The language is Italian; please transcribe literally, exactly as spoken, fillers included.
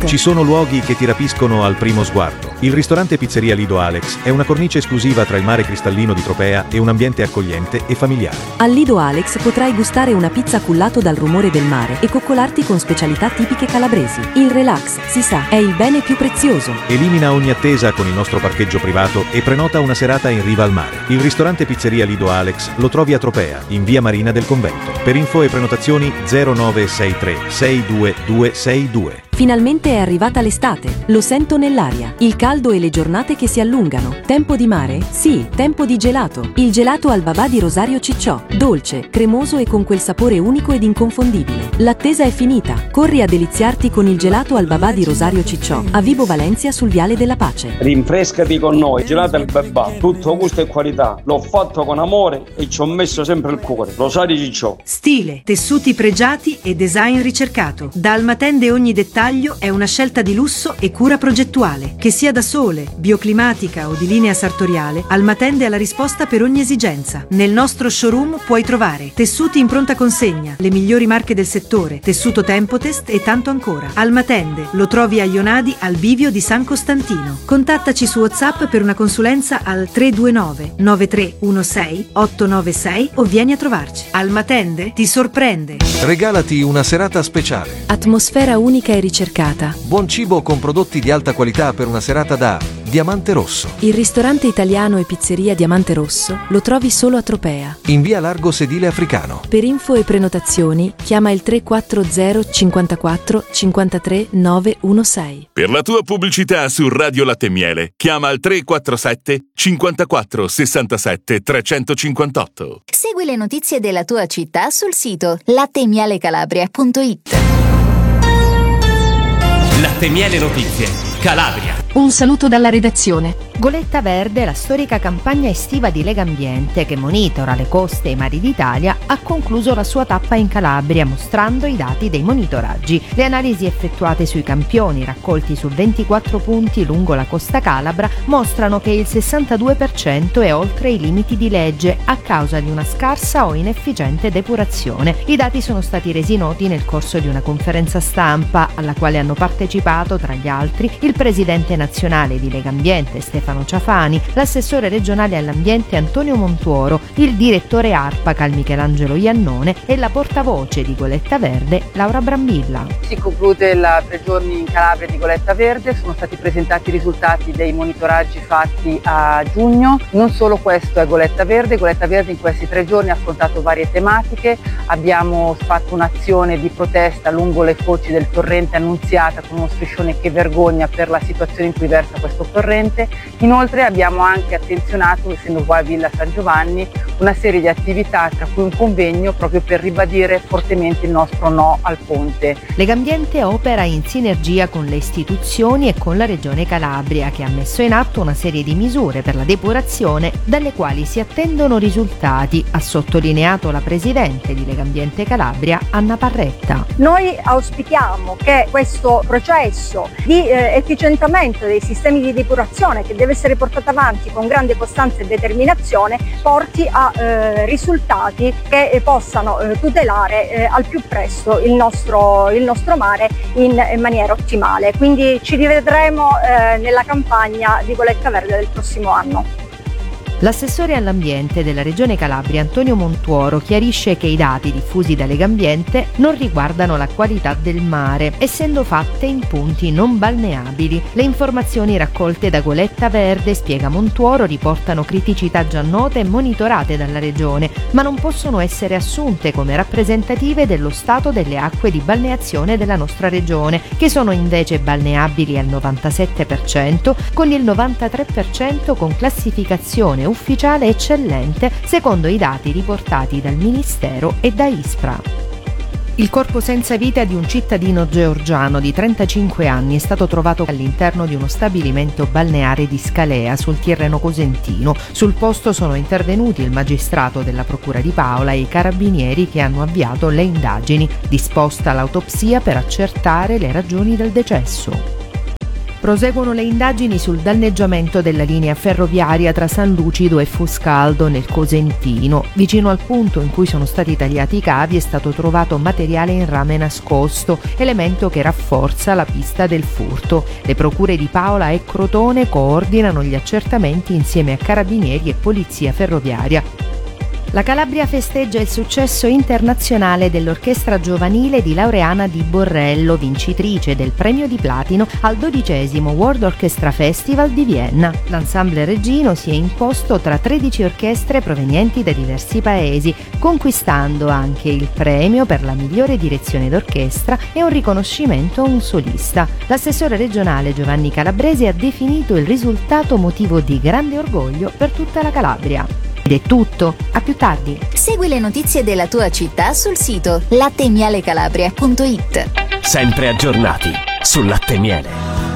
Ci sono luoghi che ti rapiscono al primo sguardo. Il ristorante Pizzeria Lido Alex è una cornice esclusiva tra il mare cristallino di Tropea e un ambiente accogliente e familiare. Al Lido Alex potrai gustare una pizza cullato dal rumore del mare e coccolarti con specialità tipiche calabresi. Il relax, si sa, è il bene più prezioso. Elimina ogni attesa con il nostro parcheggio privato e prenota una serata in riva al mare. Il ristorante Pizzeria Lido Alex lo trovi a Tropea, in via Marina del Convento. Per info e prenotazioni zero nove sei tre sei due due sei due. Finalmente è arrivata l'estate, lo sento nell'aria, il caldo e le giornate che si allungano. Tempo di mare? Sì, tempo di gelato. Il gelato al babà di Rosario Cicciò, dolce, cremoso e con quel sapore unico ed inconfondibile. L'attesa è finita, corri a deliziarti con il gelato al babà di Rosario Cicciò, a Vibo Valencia sul Viale della Pace. Rinfrescati con noi, gelato al babà, tutto gusto e qualità. L'ho fatto con amore e ci ho messo sempre il cuore. Rosario Cicciò. Stile, tessuti pregiati e design ricercato. Da Almatende ogni dettaglio è una scelta di lusso e cura progettuale. Che sia da sole, bioclimatica o di linea sartoriale, Almatende ha la risposta per ogni esigenza. Nel nostro showroom puoi trovare tessuti in pronta consegna, le migliori marche del settore, tessuto Tempotest e tanto ancora. Almatende lo trovi a Ionadi al bivio di San Costantino. Contattaci su WhatsApp per una consulenza al tre due nove nove tre uno sei otto nove sei o vieni a trovarci. Almatende ti sorprende. Regalati una serata speciale. Atmosfera unica e ricercata. Buon cibo con prodotti di alta qualità per una serata da Diamante Rosso. Il ristorante italiano e pizzeria Diamante Rosso lo trovi solo a Tropea, in via Largo Sedile Africano. Per info e prenotazioni chiama il tre quattro zero cinquantaquattro cinquantatré nove uno sei. Per la tua pubblicità su Radio Latte e Miele chiama il tre quattro sette cinquantaquattro sessantasette trecentocinquantotto. Segui le notizie della tua città sul sito latte e miele calabria punto it. Latte e Miele Notizie, Calabria. Un saluto dalla redazione. Goletta Verde, la storica campagna estiva di Legambiente che monitora le coste e i mari d'Italia, ha concluso la sua tappa in Calabria mostrando i dati dei monitoraggi. Le analisi effettuate sui campioni raccolti su ventiquattro punti lungo la costa calabra mostrano che il sessantadue per cento è oltre i limiti di legge a causa di una scarsa o inefficiente depurazione. I dati sono stati resi noti nel corso di una conferenza stampa alla quale hanno partecipato tra gli altri il presidente nazionale di Legambiente Stefano Ciafani, l'assessore regionale all'ambiente Antonio Montuoro, il direttore ARPACAL Michelangelo Iannone e la portavoce di Goletta Verde Laura Brambilla. Si conclude la tre giorni in Calabria di Goletta Verde, sono stati presentati i risultati dei monitoraggi fatti a giugno. Non solo questo è Goletta Verde, Goletta Verde in questi tre giorni ha affrontato varie tematiche, abbiamo fatto un'azione di protesta lungo le foci del torrente Annunziata con uno striscione Che vergogna per la situazione in cui versa questo torrente. Inoltre abbiamo anche attenzionato, essendo qua a Villa San Giovanni, una serie di attività, tra cui un convegno proprio per ribadire fortemente il nostro no al ponte. Legambiente opera in sinergia con le istituzioni e con la Regione Calabria, che ha messo in atto una serie di misure per la depurazione dalle quali si attendono risultati, ha sottolineato la presidente di Legambiente Calabria, Anna Parretta. Noi auspichiamo che questo processo di eh, efficientamento dei sistemi di depurazione, che deve essere portato avanti con grande costanza e determinazione, porti a eh, risultati che eh, possano eh, tutelare eh, al più presto il nostro, il nostro mare in, in maniera ottimale. Quindi ci rivedremo eh, nella campagna di Goletta Verde del prossimo anno. L'assessore all'ambiente della Regione Calabria Antonio Montuoro chiarisce che i dati diffusi da Legambiente non riguardano la qualità del mare, essendo fatte in punti non balneabili. Le informazioni raccolte da Goletta Verde, spiega Montuoro, riportano criticità già note e monitorate dalla Regione, ma non possono essere assunte come rappresentative dello stato delle acque di balneazione della nostra Regione, che sono invece balneabili al novantasette per cento, con il novantatré per cento con classificazione ufficiale eccellente secondo i dati riportati dal Ministero e da ISPRA. Il corpo senza vita di un cittadino georgiano di trentacinque anni è stato trovato all'interno di uno stabilimento balneare di Scalea sul Tirreno Cosentino. Sul posto sono intervenuti il magistrato della Procura di Paola e i carabinieri che hanno avviato le indagini, disposta l'autopsia per accertare le ragioni del decesso. Proseguono le indagini sul danneggiamento della linea ferroviaria tra San Lucido e Fuscaldo nel Cosentino. Vicino al punto in cui sono stati tagliati i cavi è stato trovato materiale in rame nascosto, elemento che rafforza la pista del furto. Le procure di Paola e Crotone coordinano gli accertamenti insieme a carabinieri e polizia ferroviaria. La Calabria festeggia il successo internazionale dell'orchestra giovanile di Laureana Di Borrello, vincitrice del premio di platino al dodicesimo World Orchestra Festival di Vienna. L'ensemble reggino si è imposto tra tredici orchestre provenienti da diversi paesi, conquistando anche il premio per la migliore direzione d'orchestra e un riconoscimento a un solista. L'assessore regionale Giovanni Calabresi ha definito il risultato motivo di grande orgoglio per tutta la Calabria. Ed è tutto, a più tardi. Segui le notizie della tua città sul sito latte miele calabria punto it. Sempre aggiornati sul Latte Miele.